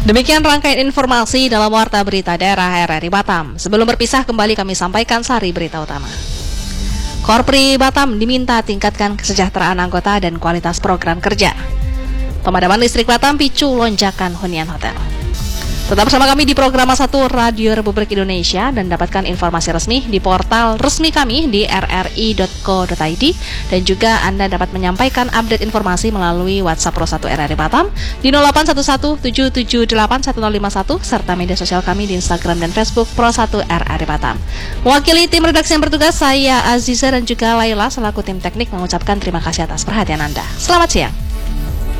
Demikian rangkaian informasi dalam Warta Berita Daerah RRI Batam. Sebelum berpisah kembali kami sampaikan sari berita utama. Korpri Batam diminta tingkatkan kesejahteraan anggota dan kualitas program kerja. Pemadaman listrik Batam picu lonjakan hunian hotel. Tetap bersama kami di program 1 Radio Republik Indonesia dan dapatkan informasi resmi di portal resmi kami di rri.co.id, dan juga Anda dapat menyampaikan update informasi melalui WhatsApp Pro 1 RRI Batam di 081177811051 serta media sosial kami di Instagram dan Facebook Pro 1 RRI Batam. Mewakili tim redaksi yang bertugas, saya Aziza dan juga Laila selaku tim teknik mengucapkan terima kasih atas perhatian Anda. Selamat siang.